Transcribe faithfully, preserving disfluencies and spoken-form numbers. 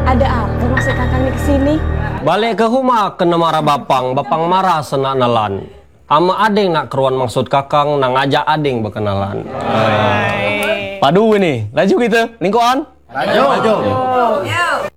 Ada apa maksud kakang nih kesini? Balik ke rumah kena marah bapang, bapang marah senak nalan. Ama ading nak keruan maksud kakang, nak ngajak ading berkenalan. Padu ini, laju kita, lingkuan. Laju. Laju.